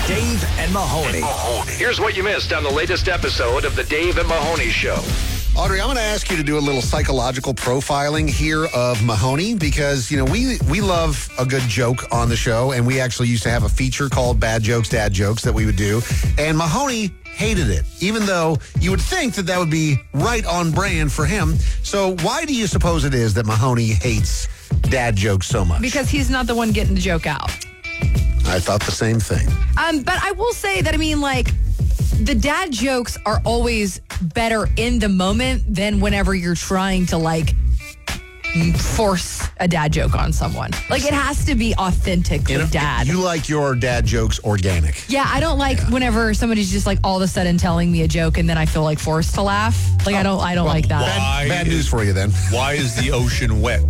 Dave and Mahoney. Here's what you missed on the latest episode of the Dave and Mahoney Show. Audrey, I'm going to ask you to do a little psychological profiling here of Mahoney because, you know, we love a good joke on the show, and we actually used to have a feature called Bad Jokes, Dad Jokes that we would do, and Mahoney hated it, even though you would think that would be right on brand for him. So why do you suppose it is that Mahoney hates dad jokes so much? Because he's not the one getting the joke out. I thought the same thing. But I will say that, I mean, like, the dad jokes are always better in the moment than whenever you're trying to, like, force a dad joke on someone. Like, it has to be authentically dad. You like your dad jokes organic. Yeah, I don't like whenever somebody's just, like, all of a sudden telling me a joke and then I feel, like, forced to laugh. Like, I don't like that. Bad news for you then. Why is the ocean wet?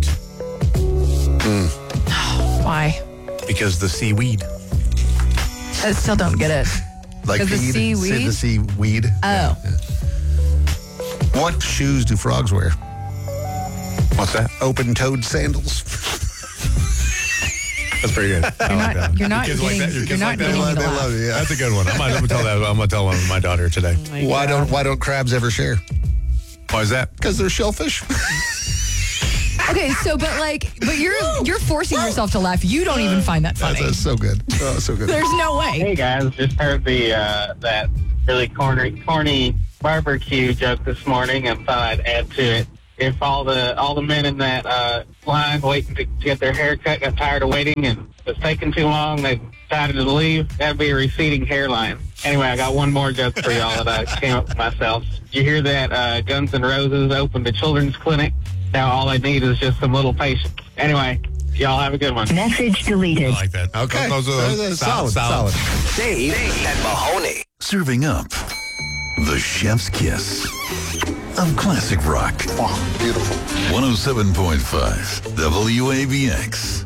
Why? Because the seaweed. I still don't get it. Like the seaweed? The seaweed. Oh. Yeah. What shoes do frogs wear? What's that? Open-toed sandals. That's pretty good. You're not Kids getting, like that? Your you're kids not like that? getting me to They laugh. love it, yeah. That's a good one. I'm gonna tell one to my daughter today. Oh my Why God. don't crabs ever share? Why is that? Because they're shellfish. Okay, so but you're forcing yourself to laugh. You don't even find that funny. That's so good. Oh, so good. There's no way. Hey guys, just heard the that really corny barbecue joke this morning and thought I'd add to it. If all the men in that line waiting to get their hair cut got tired of waiting and it was taking too long, they decided to leave, that'd be a receding hairline. Anyway, I got one more joke for y'all that I came up with myself. Did you hear that Guns N' Roses opened a children's clinic? Now all I need is just some little patience. Anyway, y'all have a good one. Message deleted. I like that. Okay. Those are Solid. Dave and Mahoney. Serving up the chef's kiss of classic rock. Oh, beautiful. 107.5 WABX.